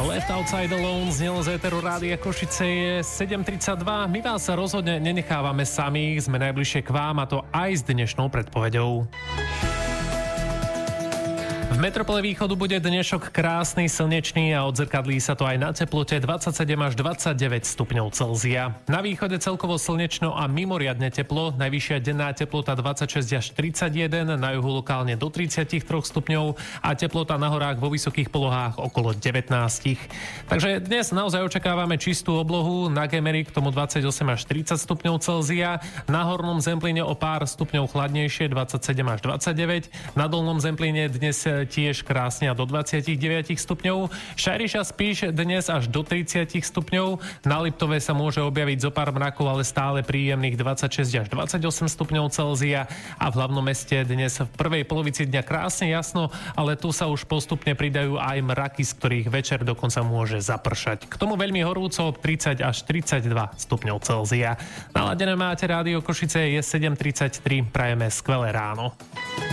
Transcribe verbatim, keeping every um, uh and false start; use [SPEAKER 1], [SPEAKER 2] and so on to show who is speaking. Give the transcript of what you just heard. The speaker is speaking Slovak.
[SPEAKER 1] Left Outside Alone znelo z éteru Rádia Košice, je sedem tridsaťdva. My vás rozhodne nenechávame samých, sme najbližšie k vám, a to aj s dnešnou predpoveďou. V metropole Východu bude dnešok krásny, slnečný a odzrkadlí sa to aj na teplote dvadsaťsedem až dvadsaťdeväť stupňov Celzia. Na východe celkovo slnečno a mimoriadne teplo, najvyššia denná teplota dvadsaťšesť až tridsaťjeden, na juhu lokálne do tridsaťtri stupňov a teplota na horách vo vysokých polohách okolo devätnásť. Takže dnes naozaj očakávame čistú oblohu, na Gemeri k tomu dvadsaťosem až tridsať stupňov Celzia, na Hornom Zemplíne o pár stupňov chladnejšie dvadsaťsedem až dvadsaťdeväť, na Dolnom Zemplíne dnes tiež krásne a do dvadsaťdeväť stupňov. Šajriša Spiš dnes až do tridsať stupňov. Na Liptove sa môže objaviť zo pár mrakov, ale stále príjemných dvadsaťšesť až dvadsaťosem stupňov Celzia a v hlavnom meste dnes v prvej polovici dňa krásne jasno, ale tu sa už postupne pridajú aj mraky, z ktorých večer dokonca môže zapršať. K tomu veľmi horúco tridsať až tridsaťdva stupňov Celzia. Naladené máte Rádio Košice, je sedem tridsaťtri, prajeme skvelé ráno.